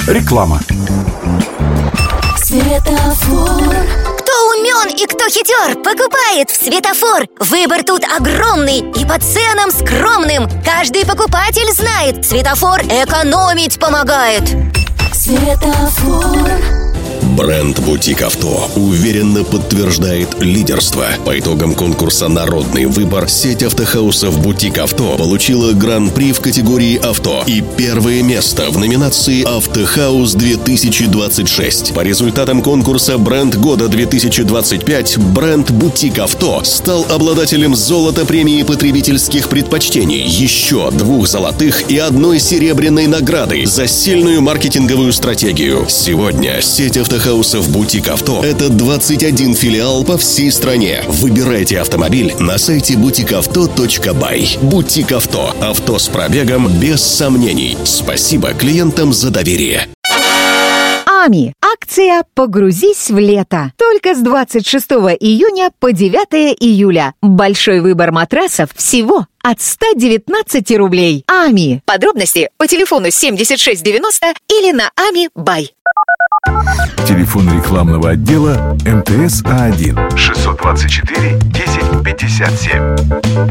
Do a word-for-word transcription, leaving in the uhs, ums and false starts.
Реклама. Светофор. Кто умен и кто хитер, покупает в Светофор. Выбор тут огромный и по ценам скромным. Каждый покупатель знает, Светофор экономить помогает. Светофор. Бренд «Бутик Авто» уверенно подтверждает лидерство. По итогам конкурса «Народный выбор» сеть автохаусов «Бутик Авто» получила гран-при в категории «Авто» и первое место в номинации «Автохаус две тысячи двадцать шесть». По результатам конкурса «Бренд года две тысячи двадцать пять» бренд «Бутик Авто» стал обладателем золота премии потребительских предпочтений, еще двух золотых и одной серебряной награды за сильную маркетинговую стратегию. Сегодня сеть автохаусов Хаусов «Бутик Авто» — это двадцать один филиал по всей стране. Выбирайте автомобиль на сайте бутик авто точка бай. «Бутик Авто» — авто с пробегом без сомнений. Спасибо клиентам за доверие. АМИ. Акция «Погрузись в лето». Только с двадцать шестого июня по девятое июля. Большой выбор матрасов всего от ста девятнадцати рублей. АМИ. Подробности по телефону семьдесят шесть девяносто или на ами бай. Телефон рекламного отдела МТС А один шестьсот двадцать четыре десять пятьдесят семь.